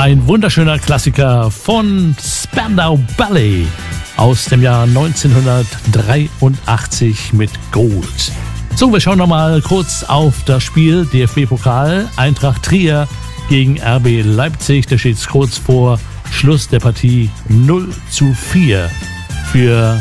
Ein wunderschöner Klassiker von Spandau Ballet aus dem Jahr 1983 mit Gold. So, wir schauen nochmal kurz auf das Spiel DFB-Pokal. Eintracht Trier gegen RB Leipzig. Da steht es kurz vor Schluss der Partie 0:4 für